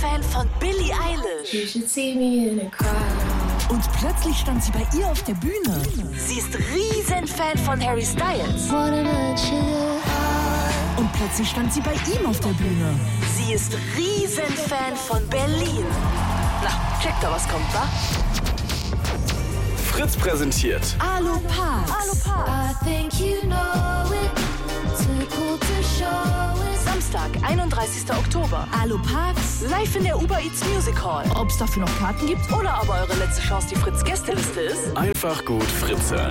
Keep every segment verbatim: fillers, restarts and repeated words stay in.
Riesenfan von Billie Eilish. You should see me in a crowd. Und plötzlich stand sie bei ihr auf der Bühne. Sie ist Riesenfan von Harry Styles. Und plötzlich stand sie bei ihm auf der Bühne. Sie ist Riesenfan von Berlin. Na, check da, was kommt, wa? Fritz präsentiert Alo Parks. Alo Parks. I think you know it. Too cool to show it. Samstag, einunddreißigster Oktober. Alo Parks. Live in der Uber Eats Music Hall. Ob es dafür noch Karten gibt? Oder aber eure letzte Chance, die Fritz-Gästeliste ist. einfach gut Fritz hören.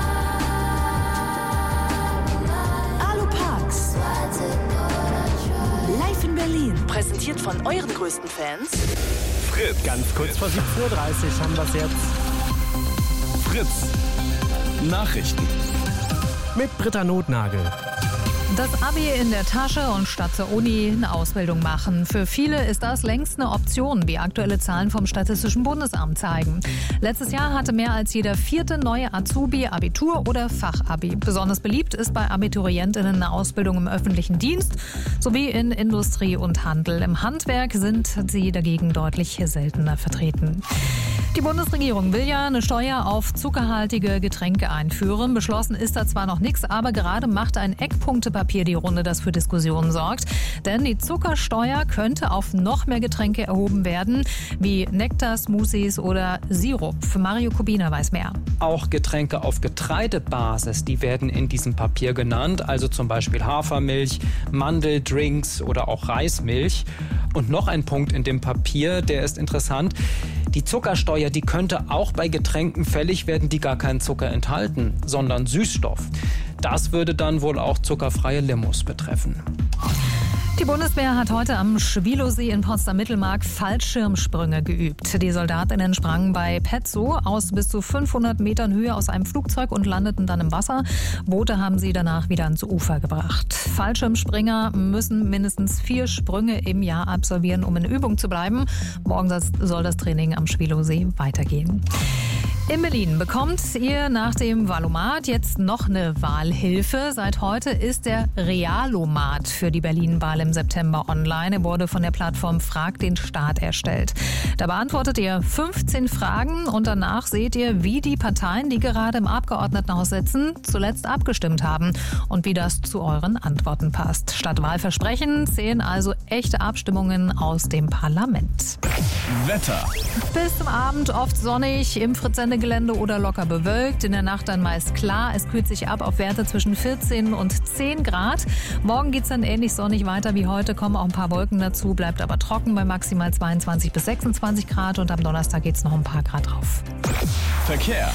Alo Parks. Live in Berlin. Präsentiert von euren größten Fans. Fritz. Ganz kurz vor siebzehn Uhr dreißig haben wir es jetzt. Fritz. Nachrichten. Mit Britta Notnagel. Das Abi in der Tasche und statt zur Uni eine Ausbildung machen. Für viele ist das längst eine Option, wie aktuelle Zahlen vom Statistischen Bundesamt zeigen. Letztes Jahr hatte mehr als jeder vierte neue Azubi Abitur oder Fachabi. Besonders beliebt ist bei AbiturientInnen eine Ausbildung im öffentlichen Dienst sowie in Industrie und Handel. Im Handwerk sind sie dagegen deutlich seltener vertreten. Die Bundesregierung will ja eine Steuer auf zuckerhaltige Getränke einführen. Beschlossen ist da zwar noch nichts, aber gerade macht ein Eckpunktepapier die Runde, das für Diskussionen sorgt. Denn die Zuckersteuer könnte auf noch mehr Getränke erhoben werden, wie Nektar, Smoothies oder Sirup. Mario Kubina weiß mehr. Auch Getränke auf Getreidebasis, die werden in diesem Papier genannt, also zum Beispiel Hafermilch, Mandeldrinks oder auch Reismilch. Und noch ein Punkt in dem Papier, der ist interessant. Die Zuckersteuer, die könnte auch bei Getränken fällig werden, die gar keinen Zucker enthalten, sondern Süßstoff. Das würde dann wohl auch zuckerfreie Limos betreffen. Die Bundeswehr hat heute am Schwielowsee in Potsdam-Mittelmark Fallschirmsprünge geübt. Die Soldatinnen sprangen bei Petzow aus bis zu fünfhundert Metern Höhe aus einem Flugzeug und landeten dann im Wasser. Boote haben sie danach wieder ans Ufer gebracht. Fallschirmspringer müssen mindestens vier Sprünge im Jahr absolvieren, um in Übung zu bleiben. Morgen soll das Training am Schwielowsee weitergehen. In Berlin bekommt ihr nach dem Wahlomat jetzt noch eine Wahlhilfe. Seit heute ist der Realomat für die Berlin-Wahl im September online. Er wurde von der Plattform Frag den Staat erstellt. Da beantwortet ihr fünfzehn Fragen und danach seht ihr, wie die Parteien, die gerade im Abgeordnetenhaus sitzen, zuletzt abgestimmt haben und wie das zu euren Antworten passt. Statt Wahlversprechen zählen also echte Abstimmungen aus dem Parlament. Wetter. Bis zum Abend oft sonnig, im Fritz-Sende-Gelände oder locker bewölkt. In der Nacht dann meist klar. Es kühlt sich ab auf Werte zwischen vierzehn und zehn Grad. Morgen geht es dann ähnlich sonnig weiter wie heute, kommen auch ein paar Wolken dazu, bleibt aber trocken bei maximal zweiundzwanzig bis sechsundzwanzig Grad und am Donnerstag geht es noch ein paar Grad drauf. Verkehr.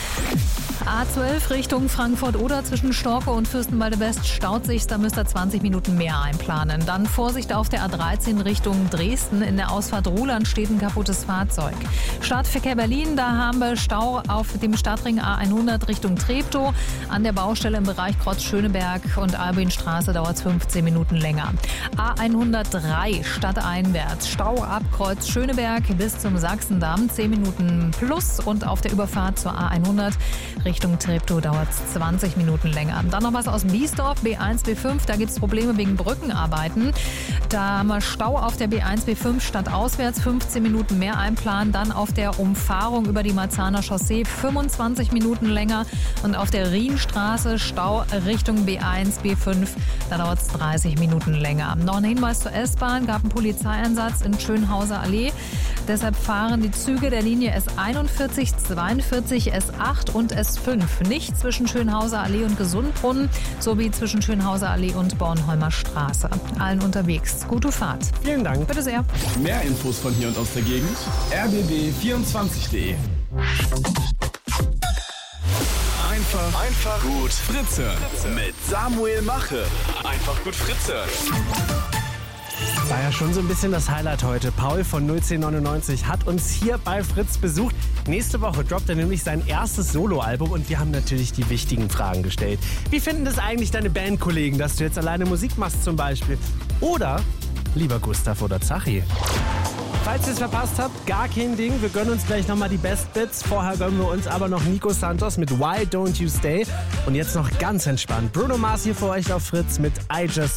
A zwölf Richtung Frankfurt oder zwischen Storke und Fürstenwalde West staut sich, da müsst ihr zwanzig Minuten mehr einplanen. Dann Vorsicht auf der A dreizehn Richtung Dresden. In der Ausfahrt Ruhland steht ein kaputtes Fahrzeug. Stadtverkehr Berlin, da haben wir Stau auf dem Stadtring A hundert Richtung Treptow. An der Baustelle im Bereich Kreuz-Schöneberg und Albinstraße dauert es fünfzehn Minuten länger. A hundertdrei stadteinwärts. Stau ab Kreuz-Schöneberg bis zum Sachsendamm, zehn Minuten plus. Und auf der Überfahrt zur A hundert Richtung Treptow dauert es zwanzig Minuten länger. Dann noch was aus Biesdorf, B eins, B fünf, da gibt es Probleme wegen Brückenarbeiten. Da haben wir Stau auf der B eins, B fünf stadtauswärts, fünfzehn Minuten mehr einplanen. Dann auf der Umfahrung über die Marzahner Chaussee fünfundzwanzig Minuten länger. Und auf der Rienstraße Stau Richtung B eins, B fünf, da dauert es dreißig Minuten länger. Noch ein Hinweis zur S-Bahn, gab einen Polizeieinsatz in Schönhauser Allee. Deshalb fahren die Züge der Linie S einundvierzig, zweiundvierzig, S acht und S fünf nicht zwischen Schönhauser Allee und Gesundbrunnen sowie zwischen Schönhauser Allee und Bornholmer Straße. Allen unterwegs gute Fahrt. Vielen Dank. Bitte sehr. Mehr Infos von hier und aus der Gegend. r b b vierundzwanzig punkt de. Einfach, einfach gut Fritz hören. Mit Samuel Mache. Einfach gut Fritz hören. War ja schon so ein bisschen das Highlight heute. Paul von null zehn neunundneunzig hat uns hier bei Fritz besucht. Nächste Woche droppt er nämlich sein erstes Soloalbum und wir haben natürlich die wichtigen Fragen gestellt. Wie finden das eigentlich deine Bandkollegen, dass du jetzt alleine Musik machst zum Beispiel? Oder lieber Gustav oder Zachi? Falls ihr es verpasst habt, gar kein Ding. Wir gönnen uns gleich nochmal die Best Bits. Vorher gönnen wir uns aber noch Nico Santos mit Why Don't You Stay. Und jetzt noch ganz entspannt Bruno Mars hier für euch auf Fritz mit I Just